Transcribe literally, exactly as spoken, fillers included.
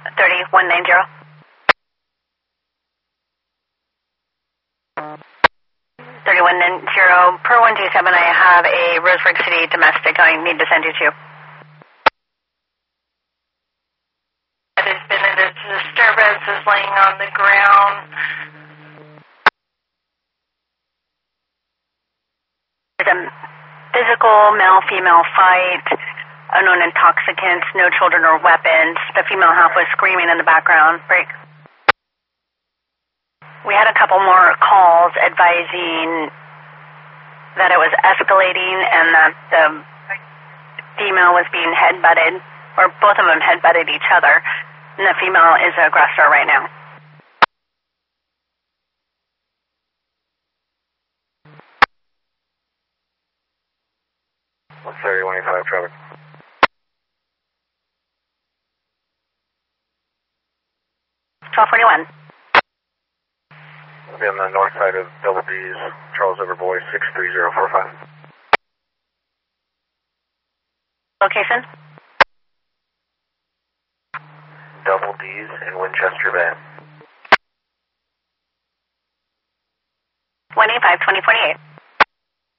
thirty-one ninety. thirty-one ninety, per one two seven, I have a Roseburg City domestic I need to send you to. There's been a disturbance, is laying on the ground. There's a physical male-female fight, unknown intoxicants, no children or weapons. The female half was screaming in the background. Break. We had a couple more calls advising that it was escalating and that the female was being head-butted, or both of them head-butted each other, and the female is the aggressor right now. one thirty, one eighty-five, traffic. twelve forty-one. I'll be on the north side of Double D's, Charles Everboy, six three zero four five. Location? Double D's in Winchester Bay. one eight five, twenty forty-eight.